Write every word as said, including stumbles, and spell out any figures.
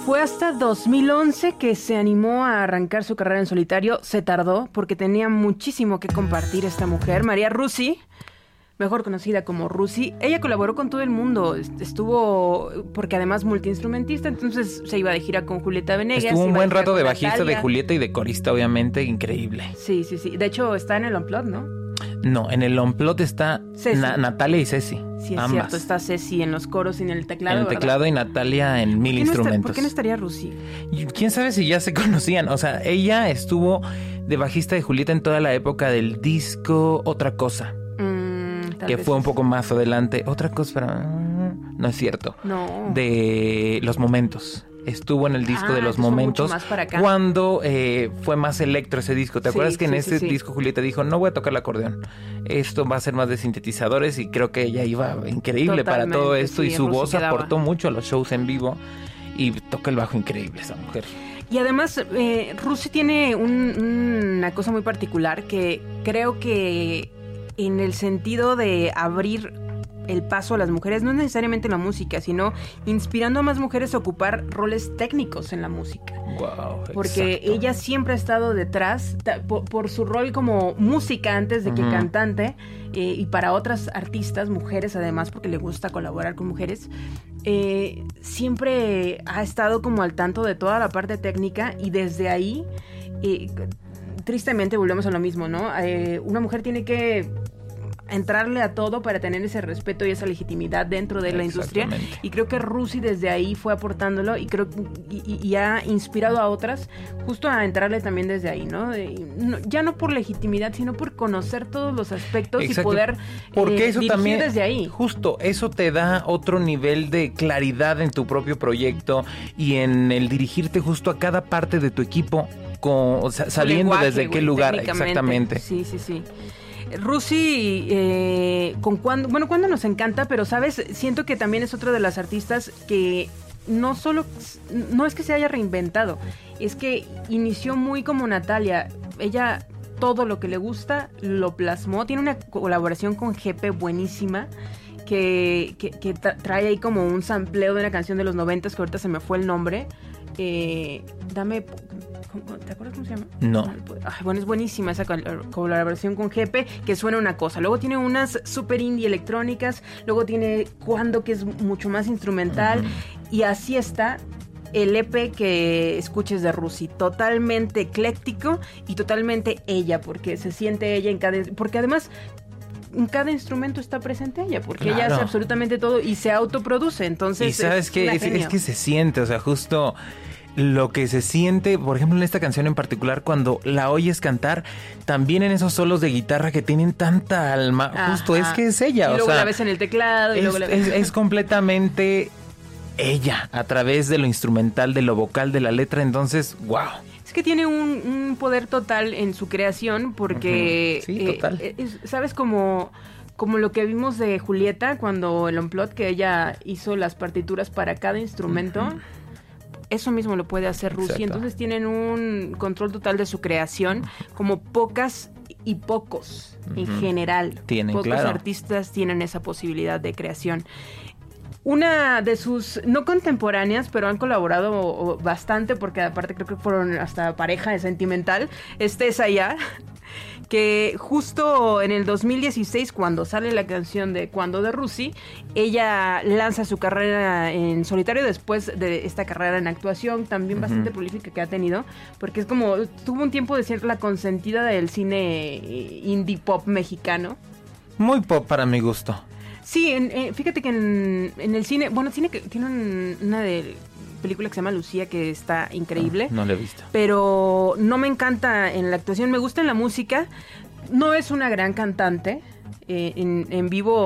Fue hasta dos mil once que se animó a arrancar su carrera en solitario. Se tardó porque tenía muchísimo que compartir esta mujer, María Rusi, mejor conocida como Rusi. Ella colaboró con todo el mundo, estuvo, porque además multiinstrumentista, entonces se iba de gira con Julieta Venegas. Estuvo un buen rato de bajista Natalia. de Julieta y de corista, obviamente, increíble. Sí, sí, sí. De hecho, está en el Unplugged, ¿no? No, en el Unplugged está Na- Natalia y Ceci. Sí, es ambas. cierto, está Ceci en los coros y en el teclado, En el ¿verdad? teclado y Natalia en mil ¿Por qué no está- instrumentos. ¿Por qué no estaría Rusi? Y quién sabe si ya se conocían. O sea, ella estuvo de bajista de Julieta en toda la época del disco Otra Cosa, Mm, tal que vez fue un sí. poco más adelante. Otra cosa, para... no es cierto. No. De Los Momentos. Estuvo en el disco Ah, de Los entonces fue Momentos mucho más para acá. cuando eh, fue más electro ese disco. ¿Te Sí, acuerdas que en sí, ese sí, sí. disco Julieta dijo, no voy a tocar el acordeón? Esto va a ser más de sintetizadores, y creo que ella iba increíble para Totalmente, todo esto, sí, y su Rusi voz quedaba. aportó mucho a los shows en vivo y toca el bajo increíble esa mujer. Y además, eh, Rusi tiene un- una cosa muy particular que creo que en el sentido de abrir el paso a las mujeres, no es necesariamente en la música, sino inspirando a más mujeres a ocupar roles técnicos en la música. Wow, Porque exacto. ella siempre ha estado detrás ta- por, por su rol como música antes de que Ujú. cantante, eh, y para otras artistas, mujeres además, porque le gusta colaborar con mujeres, eh, siempre ha estado como al tanto de toda la parte técnica, y desde ahí, eh, tristemente volvemos a lo mismo, ¿no? Eh, una mujer tiene que entrarle a todo para tener ese respeto y esa legitimidad dentro de la industria, Exactamente. y creo que Rusi desde ahí fue aportándolo, y creo y, y- y ha inspirado a otras justo a entrarle también desde ahí, ¿no? De- no- ya no por legitimidad, sino por conocer todos los aspectos Exacto. y poder Porque eh, eso dirigir también, desde ahí. justo, eso te da otro nivel de claridad en tu propio proyecto y en el dirigirte justo a cada parte de tu equipo, con, o sea, Su sabiendo lenguaje, desde qué güey, lugar, técnicamente. exactamente. Sí, sí, sí. Rusi, eh, con cuando, bueno, cuando nos encanta, pero sabes, siento que también es otra de las artistas que no solo, no es que se haya reinventado, es que inició muy como Natalia. Ella todo lo que le gusta lo plasmó. Tiene una colaboración con Jepe buenísima, que, que, que tra- trae ahí como un sampleo de una canción de los noventas, que ahorita se me fue el nombre. Eh, dame, ¿te acuerdas cómo se llama? No. Ay, bueno, es buenísima esa col- colaboración con Jepe, que suena una cosa. Luego tiene unas super indie electrónicas, luego tiene Cuando, que es mucho más instrumental, Ujú. y así está el E P que escuches de Rusi, totalmente ecléctico y totalmente ella, porque se siente ella en cada... Porque además en cada instrumento está presente ella, porque ella Claro. hace absolutamente todo y se autoproduce, entonces Y sabes es que una es, genio. es que se siente, o sea, justo lo que se siente, por ejemplo, en esta canción en particular, cuando la oyes cantar, también en esos solos de guitarra que tienen tanta alma, justo Ajá. es que es ella, y o luego sea, la ves en el teclado y es, luego la ves... es- es completamente ella, a través de lo instrumental, de lo vocal, de la letra, entonces, wow. Es que tiene un, un poder total en su creación, porque... Ujú. Sí, eh, total. es- ¿sabes? Como, como lo que vimos de Julieta cuando el Unplugged, que ella hizo las partituras para cada instrumento. Ujú. Eso mismo lo puede hacer Rusi. Exacto. Entonces tienen un control total de su creación, como pocas y pocos en Ujú. general. Tienen, Pocos claro. artistas tienen esa posibilidad de creación. Una de sus, no contemporáneas, pero han colaborado o- o bastante, porque aparte creo que fueron hasta pareja de sentimental, es Tessa Ya, que justo en el dos mil dieciséis, cuando sale la canción de Cuando de Rusi, ella lanza su carrera en solitario después de esta carrera en actuación, también Ujú. bastante prolífica que ha tenido, porque es como, tuvo un tiempo de ser la consentida del cine indie pop mexicano. Muy pop para mi gusto. Sí, en- eh, fíjate que en, en el cine, bueno, cine que tiene un- una de película que se llama Lucía, que está increíble, No, no lo he visto. pero no me encanta en la actuación, me gusta en la música, no es una gran cantante, eh, en, en vivo